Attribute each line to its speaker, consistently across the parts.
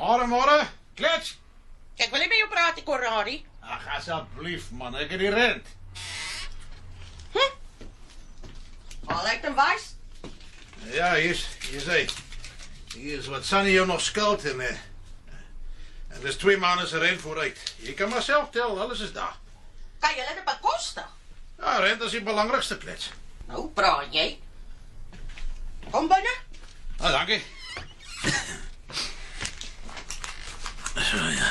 Speaker 1: Môre, klets.
Speaker 2: Ek wil nie met jou praat, Corradi.
Speaker 1: Ag, asseblief man, ek het die rent.
Speaker 2: Al uit en wys.
Speaker 1: Ja, hier is hy. Hier is wat Sunny jou nog skuld en dis 2 maande se rent vooruit. Jy kan maar self tel, alles is daar.
Speaker 2: Kan julle dit bekostig?
Speaker 1: Ja, rent is die belangrikste klets.
Speaker 2: Nou praat jy. Kom binne.
Speaker 1: Ah, dankie. So, ja.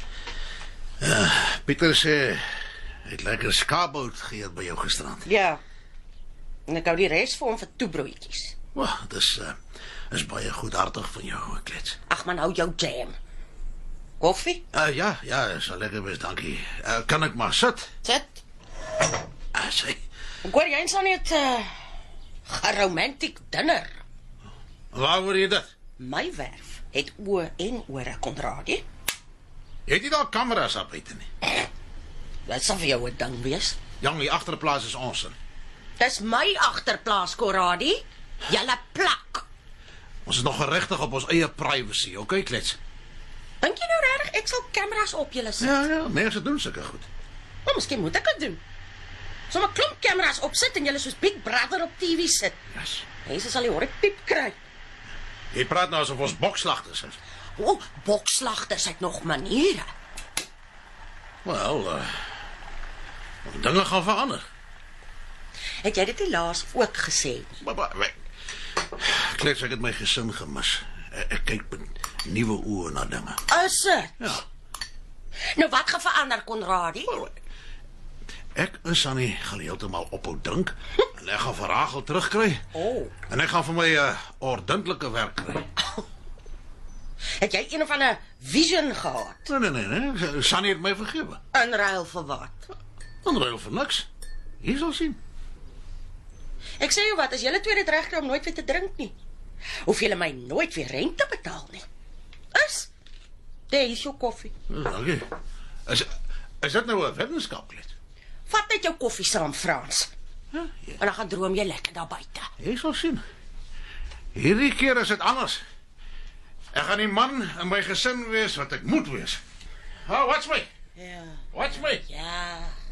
Speaker 1: Pieter sê hy het lekker skaapbout geëet by jou gisterand.
Speaker 2: Ja. En ek hou die res vir hom vir toebroodjies.
Speaker 1: Wag, dis baie goedhartig van jou, klets.
Speaker 2: Ag man, hou jou jam. Koffie?
Speaker 1: Ja, sal lekker wees, dankie. Kan ek maar sit?
Speaker 2: Sit.
Speaker 1: Sê.
Speaker 2: Ek hoor jy sal net 'n romantic dinner.
Speaker 1: Waar word jy dit?
Speaker 2: My werf het oë en ore, Conradie.
Speaker 1: Jy het nie daar kameras op buite nie.
Speaker 2: Dit sal vir jou 'n ding wees.
Speaker 1: Jong, die agterplaas is ons in.
Speaker 2: Dis my agterplaas, Conradie. Julle plak.
Speaker 1: Ons is nog geregtig op ons eie privacy, okay, klets?
Speaker 2: Dink jy nou regtig ek sal kameras op julle sit?
Speaker 1: Ja, mense doen sulke goed.
Speaker 2: Maar miskien moet ek dit doen. Sommige klomp kameras opsit en julle soos Big Brother op TV sit.
Speaker 1: Yes.
Speaker 2: Mense sal die horre piep kry.
Speaker 1: Jy praat nou asof ons bokslagters is.
Speaker 2: O, bokslagters het nog maniere.
Speaker 1: Wel, dinge gaan verander.
Speaker 2: Het jy dit nie laas ook gesê?
Speaker 1: Maar klets, ek het my gesin gemis. Ek kyk met nuwe oë na dinge.
Speaker 2: Is dit?
Speaker 1: Ja.
Speaker 2: Nou wat gaan verander, Conradie?
Speaker 1: Ek en Sunny gaan heeltemal ophou drink en ek gaan vir Rachel terugkry.
Speaker 2: Oh.
Speaker 1: En ek gaan vir my 'n ordentlike werk kry.
Speaker 2: Het jy een of ander vision gehad?
Speaker 1: Nee. Sunny het my vergewe.
Speaker 2: In ruil vir wat?
Speaker 1: In ruil vir niks. Jy sal sien.
Speaker 2: Ek sê jou wat, as julle twee dit regkry om nooit weer te drink nie, hoef julle my nooit weer rente betaal nie. Daar is jou koffie.
Speaker 1: Dankie. Is dit nou 'n wetenskap, klets?
Speaker 2: Vat net jou koffie saam, Frans.
Speaker 1: Ja.
Speaker 2: En dan gaan droom jy lekker daar buite.
Speaker 1: Jy sal sien. Hierdie keer is dit anders. Ek gaan die man in my gesin wees wat ek moet wees. Watch my.
Speaker 2: Ja.
Speaker 1: Watch my.
Speaker 2: Ja.